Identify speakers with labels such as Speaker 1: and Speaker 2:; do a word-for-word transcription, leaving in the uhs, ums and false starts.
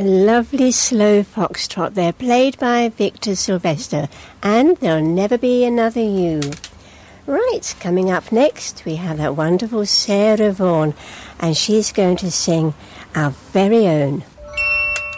Speaker 1: lovely slow foxtrot there, played by Victor Sylvester, and There'll Never Be Another You. Right, coming up next, we have that wonderful Sarah Vaughan, and she's going to sing Our Very Own.